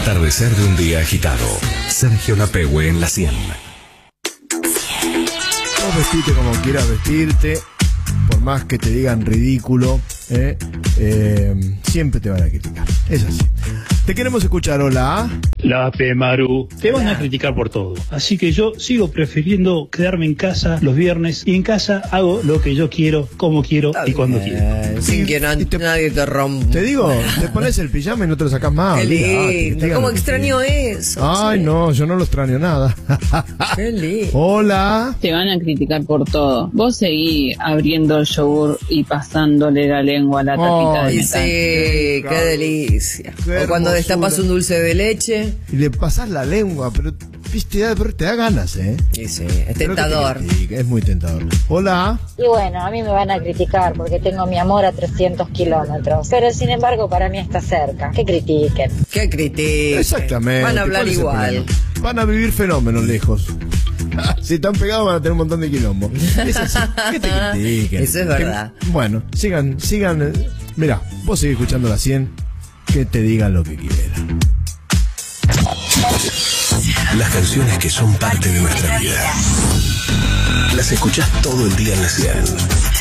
atardecer de un día agitado. Sergio Lapehue en la 100. Vos vestite como quieras vestirte, por más que te digan ridículo, siempre te van a criticar. Es así. Te queremos escuchar, hola. Lapemaru, te van a criticar por todo. Así que yo sigo prefiriendo quedarme en casa los viernes y en casa hago lo que yo quiero, como quiero y cuando quiero. Sin que nadie te rompa. Te digo, te pones el pijama y no te lo sacás más. Qué lindo, cómo extraño eso. Ay, no, yo no lo extraño nada. Qué lindo. Hola. Te van a criticar por todo. Vos seguí abriendo el yogur y pasándole la lengua a la tapita de metal. Sí, qué delicia. Qué o cuando destapas un dulce de leche. Y le pasás la lengua, pero viste, te da ganas, Sí, sí, es tentador. Es muy tentador. Hola. Y bueno, a mí me van a criticar porque tengo mi amor a 300 kilómetros. Pero sin embargo, para mí está cerca. Que critiquen. Que critiquen. Exactamente. Van a hablar ¿Cuál es el igual. problema? Van a vivir fenómenos lejos. Si están pegados van a tener un montón de quilombo. Es así. Que te critiquen. Eso es verdad. Bueno, sigan. Mirá, vos seguís escuchando la 100. Que te digan lo que quieran. Las canciones que son parte de nuestra vida. Las escuchás todo el día en la 100.